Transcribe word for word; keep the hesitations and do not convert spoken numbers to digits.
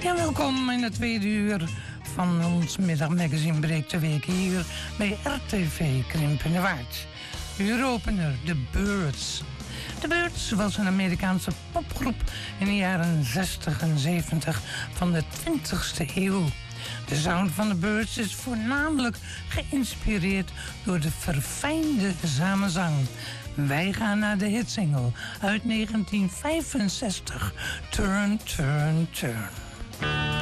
Ja, welkom in het tweede uur van ons middagmagazine Breekt de Week hier bij R T V Krimpenerwaard. Uuropener, The Byrds. The Byrds was een Amerikaanse popgroep in de jaren zestig en zeventig van de twintigste eeuw. De sound van The Byrds is voornamelijk geïnspireerd door de verfijnde samenzang. Wij gaan naar de hitsingle uit negentien vijfenzestig, Turn, Turn, Turn.